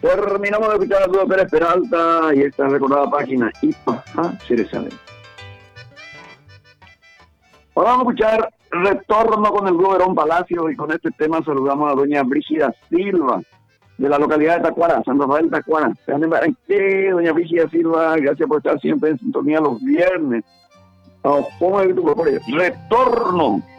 Terminamos de escuchar a Arturo Pérez Peralta y esta recordada página IPA a Jerusalén. Ahora vamos a escuchar Retorno con el Grupo Verón Palacio, y con este tema saludamos a doña Brígida Silva de la localidad de Tacuara, San Rafael Tacuara. Doña Brígida Silva, gracias por estar siempre en sintonía los viernes. Vamos, ¿cómo es tu propósito? Retorno.